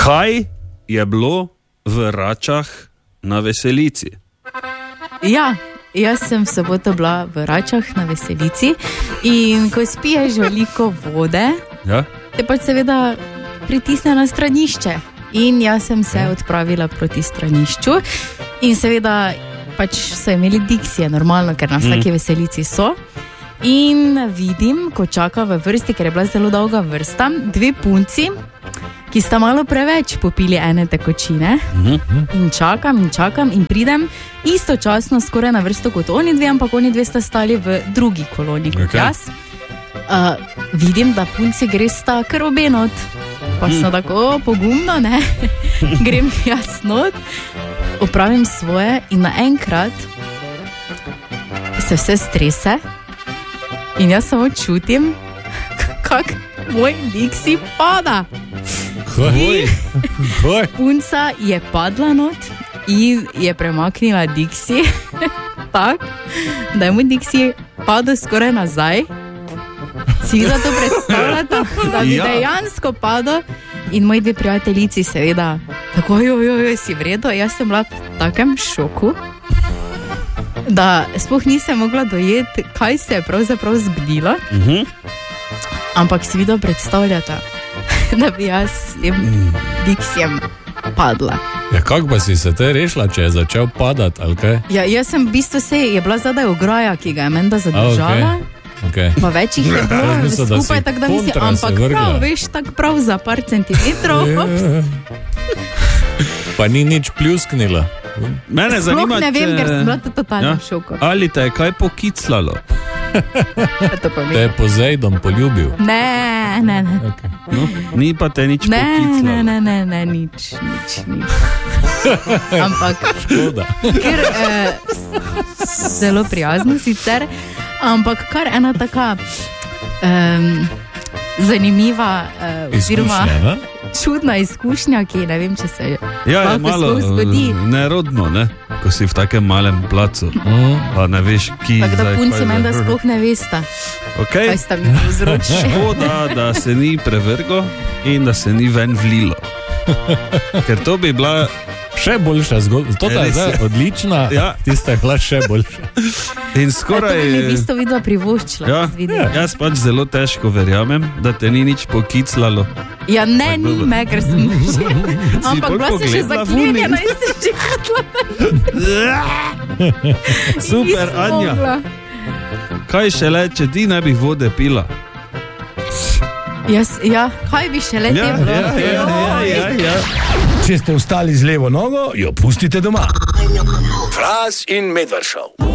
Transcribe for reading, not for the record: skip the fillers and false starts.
Kaj je bilo v Račah na veselici? Ja, jaz sem v soboto bila v Račah na veselici in ko spiješ veliko vode, te pač seveda pritisne na stranišče. In jaz sem se odpravila proti stranišču in seveda pač so imeli diksije, normalno, ker na vsaki veselici so. In vidim, ko čaka v vrsti, ker je bila zelo dolga vrsta, dve punci, ki sta malo preveč popili ene tekočine. In čakam in pridem istočasno skoraj na vrsto kot oni dve, ampak oni dve sta stali v drugi koloni kot jaz. Vidim, da punci gresta kar obe not. Pa sem tako pogumno, ne? Grem jaz not, opravim svoje in naenkrat se vse strese in jaz samo čutim, kak moj diksi pada. Punca je padla not in je premaknila diksi tak, da je moj diksi padel skoraj nazaj. Si za to predstavljata, da bi dejansko padel in moji dve prijateljici seveda tako, joj, si v redu. Jaz sem bila v takem šoku, da sploh nisem mogla dojeti, kaj se je pravzaprav zgodilo. Ampak si videl predstavljata, da bi jaz s tem diksijem padla. Ja, kako pa si se te rešila, če je začel padati, ali kaj? Ja, jaz sem v bistvu je bila zadaj ograja, ki ga je menda zadržala. Pa več jih je bilo skupaj, tako da mislim, ampak prav, veš, tako prav za par centimetrov. Pa ni nič pljusknila. Mene zanima, ne vem, ker sem bila totalno v šoku. Ali te je kaj pokiclalo? Te je Pozejdon poljubil? Ne. No, ni pa te nič pokiclalo? Ne, nič. Ampak škoda. Ker zelo prijazno sicer, ampak kar ena taka zanimiva oziroma čudna izkušnja, ki ne vem, če se lahko sploh zgodi. Nerodno, ne? Ko si v takem malem placu, pa ne veš, ki tako da punci menda sploh ne vesta, kaj sta mi povzročili. Škoda, da se ni prevrgo in da se ni ven vlilo. Ker to bi bila še boljša zgodba. To je zdaj odlična, tista je bila še boljša. In skoraj to bi mi v bistvu videla privoščila. Jaz pač zelo težko verjamem, da te ni nič pokiclalo. Ja, ne, ni me, ker sem že. Ampak bila si še zaklenjena in si že hotla. Super, Anja. Kaj šele, če ti ne bi vode pila? Kaj bi šele te bilo? Ja. Če ste vstali z levo nogo, jo pustite doma. Fras in Medvard Show.